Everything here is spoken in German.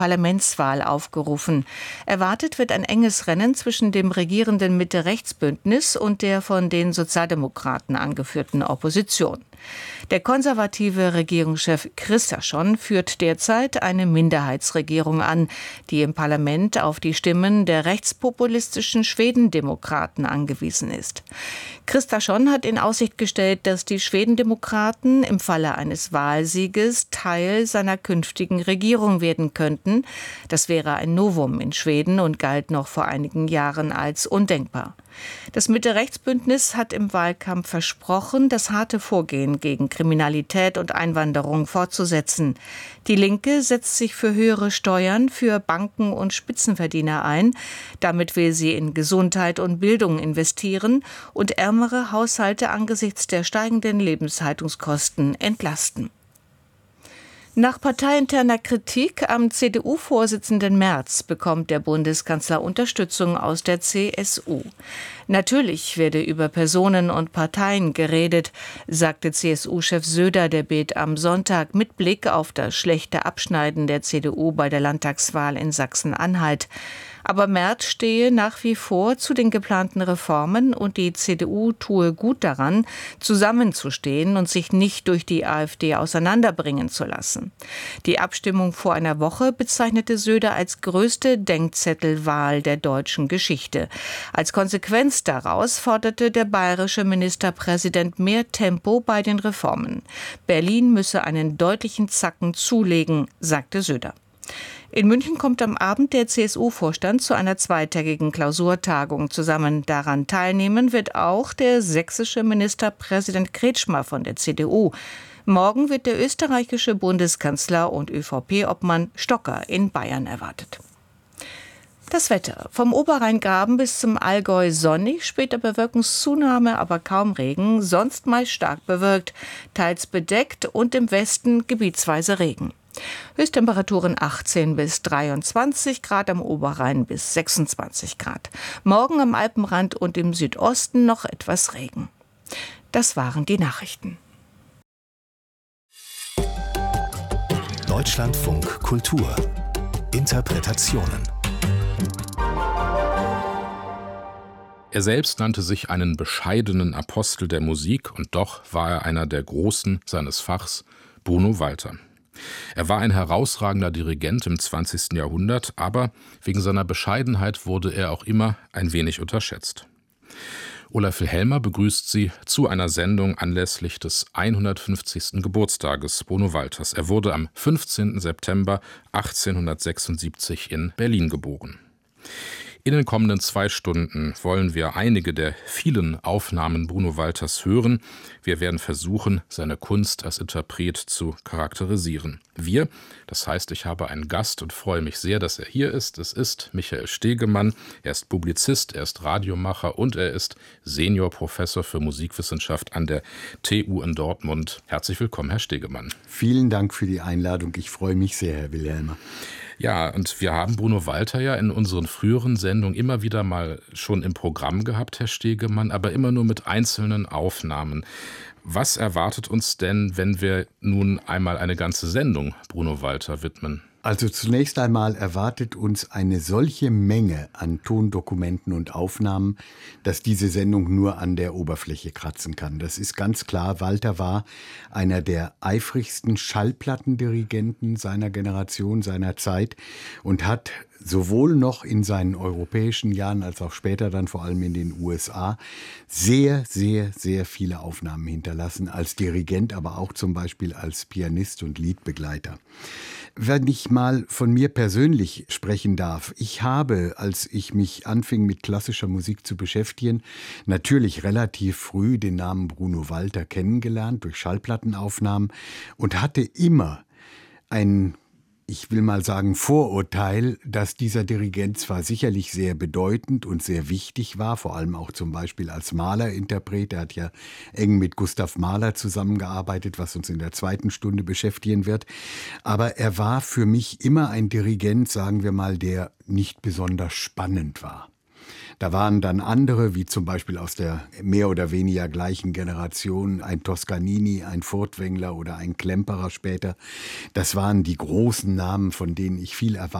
Parlamentswahl aufgerufen. Erwartet wird ein enges Rennen zwischen dem regierenden Mitte-Rechts-Bündnis und der von den Sozialdemokraten angeführten Opposition. Der konservative Regierungschef Kristersson führt derzeit eine Minderheitsregierung an, die im Parlament auf die Stimmen der rechtspopulistischen Schwedendemokraten angewiesen ist. Kristersson hat in Aussicht gestellt, dass die Schwedendemokraten im Falle eines Wahlsieges Teil seiner künftigen Regierung werden könnten. Das wäre ein Novum in Schweden und galt noch vor einigen Jahren als undenkbar. Das Mitte-Rechts-Bündnis hat im Wahlkampf versprochen, das harte Vorgehen gegen Kriminalität und Einwanderung fortzusetzen. Die Linke setzt sich für höhere Steuern für Banken und Spitzenverdiener ein. Damit will sie in Gesundheit und Bildung investieren und ärmere Haushalte angesichts der steigenden Lebenshaltungskosten entlasten. Nach parteiinterner Kritik am CDU-Vorsitzenden Merz bekommt der Bundeskanzler Unterstützung aus der CSU. Natürlich werde über Personen und Parteien geredet, sagte CSU-Chef Söder der Bild am Sonntag mit Blick auf das schlechte Abschneiden der CDU bei der Landtagswahl in Sachsen-Anhalt. Aber Merz stehe nach wie vor zu den geplanten Reformen und die CDU tue gut daran, zusammenzustehen und sich nicht durch die AfD auseinanderbringen zu lassen. Die Abstimmung vor einer Woche bezeichnete Söder als größte Denkzettelwahl der deutschen Geschichte. Als Konsequenz daraus forderte der bayerische Ministerpräsident mehr Tempo bei den Reformen. Berlin müsse einen deutlichen Zacken zulegen, sagte Söder. In München kommt am Abend der CSU-Vorstand zu einer zweitägigen Klausurtagung zusammen. Daran teilnehmen wird auch der sächsische Ministerpräsident Kretschmer von der CDU. Morgen wird der österreichische Bundeskanzler und ÖVP-Obmann Stocker in Bayern erwartet. Das Wetter. Vom Oberrheingraben bis zum Allgäu sonnig, später Bewölkungszunahme, aber kaum Regen, sonst meist stark bewölkt, teils bedeckt und im Westen gebietsweise Regen. Höchsttemperaturen 18 bis 23 Grad, am Oberrhein bis 26 Grad. Morgen am Alpenrand und im Südosten noch etwas Regen. Das waren die Nachrichten. Deutschlandfunk Kultur. Interpretationen. Er selbst nannte sich einen bescheidenen Apostel der Musik, und doch war er einer der Großen seines Fachs, Bruno Walter. Er war ein herausragender Dirigent im 20. Jahrhundert, aber wegen seiner Bescheidenheit wurde er auch immer ein wenig unterschätzt. Olaf Wilhelmer begrüßt Sie zu einer Sendung anlässlich des 150. Geburtstages Bruno Walters. Er wurde am 15. September 1876 in Berlin geboren. In den kommenden 2 Stunden wollen wir einige der vielen Aufnahmen Bruno Walters hören. Wir werden versuchen, seine Kunst als Interpret zu charakterisieren. Wir, das heißt, ich habe einen Gast und freue mich sehr, dass er hier ist. Es ist Michael Stegemann. Er ist Publizist, er ist Radiomacher und er ist Seniorprofessor für Musikwissenschaft an der TU in Dortmund. Herzlich willkommen, Herr Stegemann. Vielen Dank für die Einladung. Ich freue mich sehr, Herr Wilhelmer. Ja, und wir haben Bruno Walter ja in unseren früheren Sendungen immer wieder mal schon im Programm gehabt, Herr Stegemann, aber immer nur mit einzelnen Aufnahmen. Was erwartet uns denn, wenn wir nun einmal eine ganze Sendung Bruno Walter widmen? Also zunächst einmal erwartet uns eine solche Menge an Tondokumenten und Aufnahmen, dass diese Sendung nur an der Oberfläche kratzen kann. Das ist ganz klar. Walter war einer der eifrigsten Schallplattendirigenten seiner Generation, seiner Zeit und hat sowohl noch in seinen europäischen Jahren als auch später dann vor allem in den USA sehr, sehr, sehr viele Aufnahmen hinterlassen, als Dirigent, aber auch zum Beispiel als Pianist und Liedbegleiter. Wenn ich mal von mir persönlich sprechen darf, ich habe, als ich mich anfing mit klassischer Musik zu beschäftigen, natürlich relativ früh den Namen Bruno Walter kennengelernt durch Schallplattenaufnahmen und hatte immer ein, ich will mal sagen, Vorurteil, dass dieser Dirigent zwar sicherlich sehr bedeutend und sehr wichtig war, vor allem auch zum Beispiel als Mahler-Interpret. Er hat ja eng mit Gustav Mahler zusammengearbeitet, was uns in der 2. Stunde beschäftigen wird. Aber er war für mich immer ein Dirigent, sagen wir mal, der nicht besonders spannend war. Da waren dann andere, wie zum Beispiel aus der mehr oder weniger gleichen Generation, ein Toscanini, ein Furtwängler oder ein Klemperer später. Das waren die großen Namen, von denen ich viel erwartet